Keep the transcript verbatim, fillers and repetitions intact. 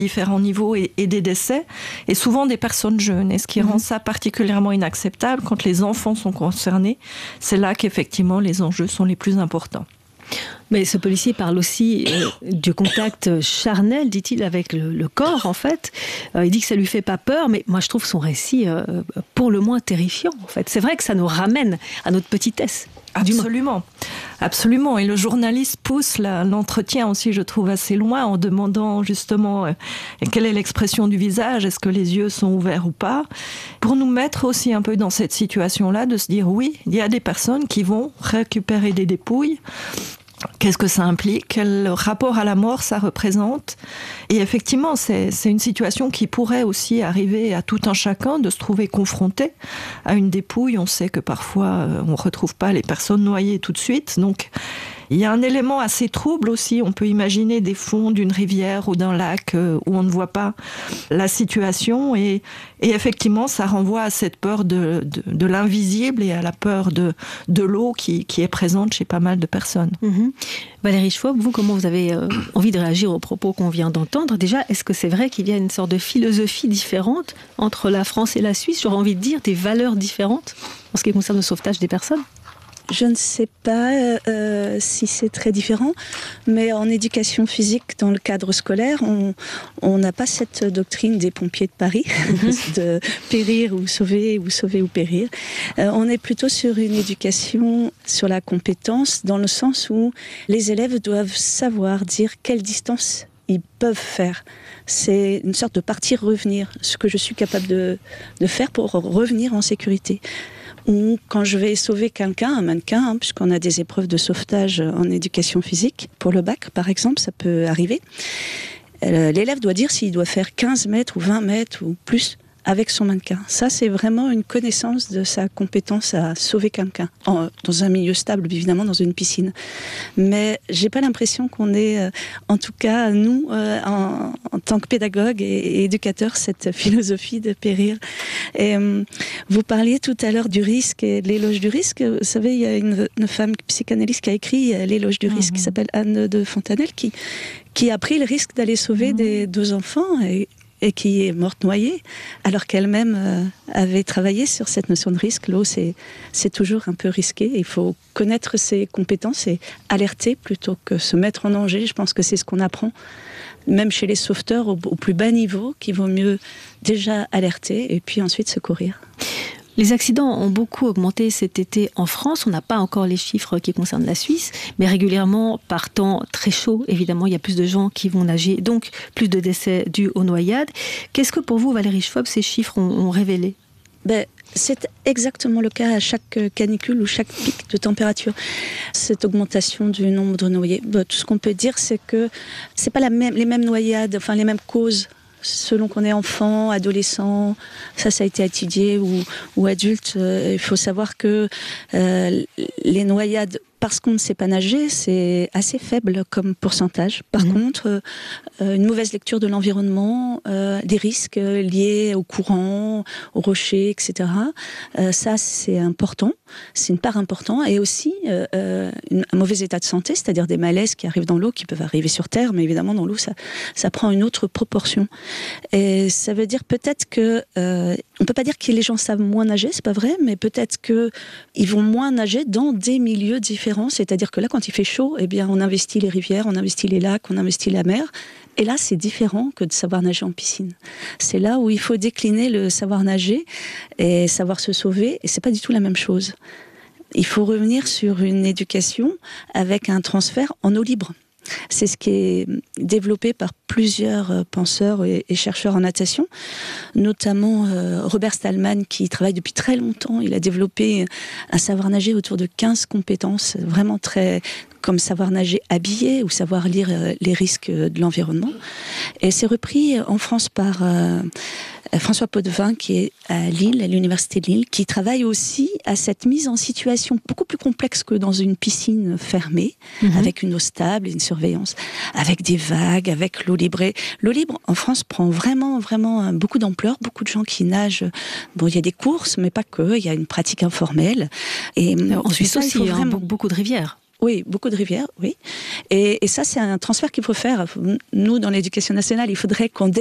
différents niveaux et, et des décès, et souvent des personnes jeunes. Et ce qui mmh. rend ça particulièrement inacceptable, quand les enfants sont concernés, c'est là qu'effectivement les enjeux sont les plus importants. Mais ce policier parle aussi euh, du contact charnel, dit-il, avec le, le corps, en fait. Euh, il dit que ça lui fait pas peur, mais moi je trouve son récit euh, pour le moins terrifiant, en fait. C'est vrai que ça nous ramène à notre petitesse. Absolument, absolument. Et le journaliste pousse la, l'entretien aussi, je trouve, assez loin en demandant justement euh, quelle est l'expression du visage, est-ce que les yeux sont ouverts ou pas, pour nous mettre aussi un peu dans cette situation-là, de se dire oui, il y a des personnes qui vont récupérer des dépouilles. Qu'est-ce que ça implique? Quel rapport à la mort ça représente? Et effectivement, c'est, c'est une situation qui pourrait aussi arriver à tout un chacun de se trouver confronté à une dépouille. On sait que parfois, on ne retrouve pas les personnes noyées tout de suite. Donc, il y a un élément assez trouble aussi. On peut imaginer des fonds d'une rivière ou d'un lac où on ne voit pas la situation. Et, et effectivement, ça renvoie à cette peur de, de, de l'invisible et à la peur de, de l'eau qui, qui est présente chez pas mal de personnes. Mmh. Valérie Schwab, vous, comment vous avez euh, envie de réagir aux propos qu'on vient d'entendre? Déjà, est-ce que c'est vrai qu'il y a une sorte de philosophie différente entre la France et la Suisse? J'aurais envie de dire des valeurs différentes en ce qui concerne le sauvetage des personnes? Je ne sais pas euh, si c'est très différent, mais en éducation physique, dans le cadre scolaire, on n'a pas cette doctrine des pompiers de Paris, de périr ou sauver, ou sauver ou périr. Euh, on est plutôt sur une éducation sur la compétence, dans le sens où les élèves doivent savoir dire quelle distance ils peuvent faire. C'est une sorte de partir-revenir, ce que je suis capable de, de faire pour revenir en sécurité. Ou quand je vais sauver quelqu'un, un mannequin, hein, puisqu'on a des épreuves de sauvetage en éducation physique, pour le bac par exemple, ça peut arriver, euh, l'élève doit dire s'il doit faire quinze mètres ou vingt mètres ou plus avec son mannequin. Ça, c'est vraiment une connaissance de sa compétence à sauver quelqu'un, en, dans un milieu stable, évidemment, dans une piscine. Mais j'ai pas l'impression qu'on ait, euh, en tout cas, nous, euh, en, en tant que pédagogue et, et éducateur, cette philosophie de périr. Et euh, vous parliez tout à l'heure du risque et de l'éloge du risque. Vous savez, il y a une, une femme psychanalyste qui a écrit l'éloge du risque, mmh. qui s'appelle Anne de Fontanelle, qui, qui a pris le risque d'aller sauver mmh. des deux enfants et et qui est morte noyée, alors qu'elle-même euh, avait travaillé sur cette notion de risque. L'eau, c'est, c'est toujours un peu risqué. Il faut connaître ses compétences et alerter plutôt que se mettre en danger. Je pense que c'est ce qu'on apprend, même chez les sauveteurs, au, au plus bas niveau, qu'il vaut mieux déjà alerter et puis ensuite secourir. Les accidents ont beaucoup augmenté cet été en France. On n'a pas encore les chiffres qui concernent la Suisse, mais régulièrement, par temps très chaud, évidemment, il y a plus de gens qui vont nager, donc plus de décès dus aux noyades. Qu'est-ce que pour vous, Valérie Schwab, ces chiffres ont, ont révélé? Ben, c'est exactement le cas à chaque canicule ou chaque pic de température. Cette augmentation du nombre de noyés, ben, tout ce qu'on peut dire, c'est que c'est pas la même, les mêmes noyades, enfin les mêmes causes, selon qu'on est enfant, adolescent, ça, ça a été étudié, ou, ou adulte. Euh, il faut savoir que euh, les noyades, parce qu'on ne sait pas nager, c'est assez faible comme pourcentage. Par mmh. contre, euh, une mauvaise lecture de l'environnement, euh, des risques liés au courant, aux rochers, et cetera, euh, ça, c'est important. C'est une part importante. Et aussi, euh, euh, un mauvais état de santé, c'est-à-dire des malaises qui arrivent dans l'eau, qui peuvent arriver sur Terre, mais évidemment, dans l'eau, ça, ça prend une autre proportion. Et ça veut dire peut-être que... Euh, on ne peut pas dire que les gens savent moins nager, c'est pas vrai, mais peut-être qu'ils vont moins nager dans des milieux différents. C'est-à-dire que là, quand il fait chaud, eh bien, on investit les rivières, on investit les lacs, on investit la mer. Et là, c'est différent que de savoir nager en piscine. C'est là où il faut décliner le savoir nager et savoir se sauver. Et c'est pas du tout la même chose. Il faut revenir sur une éducation avec un transfert en eau libre. C'est ce qui est développé par plusieurs penseurs et chercheurs en natation, notamment Robert Stallman, qui travaille depuis très longtemps. Il a développé un savoir nager autour de quinze compétences, vraiment très... comme savoir nager habillé ou savoir lire les risques de l'environnement. Et c'est repris en France par euh, François Potvin, qui est à Lille, à l'université de Lille, qui travaille aussi à cette mise en situation beaucoup plus complexe que dans une piscine fermée, mmh. avec une eau stable, une surveillance, avec des vagues, avec l'eau libre. Et l'eau libre, en France, prend vraiment, vraiment beaucoup d'ampleur. Beaucoup de gens qui nagent. Bon, il y a des courses, mais pas que. Il y a une pratique informelle. Et en Suisse aussi, hein, vraiment... beaucoup de rivières. Oui, beaucoup de rivières, oui. Et, et ça, c'est un transfert qu'il faut faire. Nous, dans l'éducation nationale, il faudrait qu'on